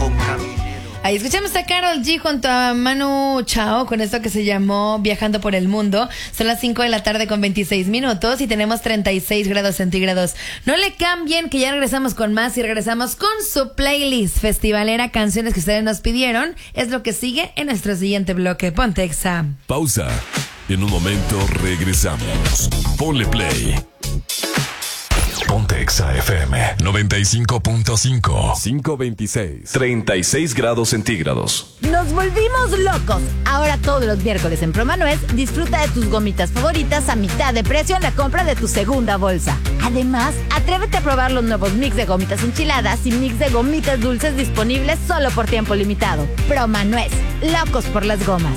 Ahí escuchamos a Karol G junto a Manu Chao con esto que se llamó Viajando por el Mundo. Son las 5 de la tarde con 26 minutos y tenemos 36 grados centígrados. No le cambien, que ya regresamos con más y regresamos con su playlist festivalera, canciones que ustedes nos pidieron. Es lo que sigue en nuestro siguiente bloque. Ponte Exa. Pausa. En un momento regresamos. Ponle play. Ponte Exa FM 95.5 526 36 grados centígrados. Nos volvimos locos. Ahora todos los miércoles en Promanuez disfruta de tus gomitas favoritas a mitad de precio en la compra de tu segunda bolsa. Además, atrévete a probar los nuevos mix de gomitas enchiladas y mix de gomitas dulces disponibles solo por tiempo limitado. Promanuez, locos por las gomas.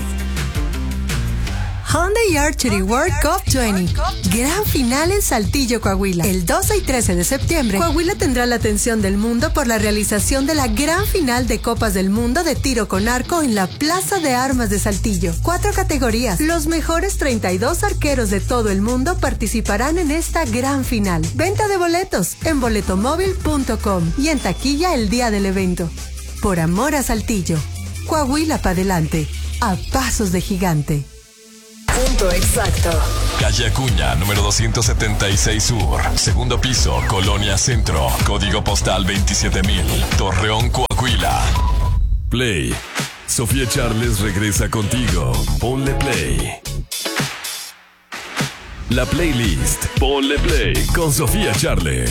Hyundai Archery World Cup 20. Gran final en Saltillo, Coahuila. El 12 y 13 de septiembre, Coahuila tendrá la atención del mundo por la realización de la gran final de Copas del Mundo de tiro con arco en la Plaza de Armas de Saltillo. 4 categorías. Los mejores 32 arqueros de todo el mundo participarán en esta gran final. Venta de boletos en boletomóvil.com y en taquilla el día del evento. Por amor a Saltillo. Coahuila pa' adelante. A pasos de gigante. Punto exacto. Calle Acuña, número 276 Sur. Segundo piso, Colonia Centro. Código postal 27000. Torreón, Coahuila. Play. Sofía Charles regresa contigo. Ponle play. La playlist. Ponle play con Sofía Charles.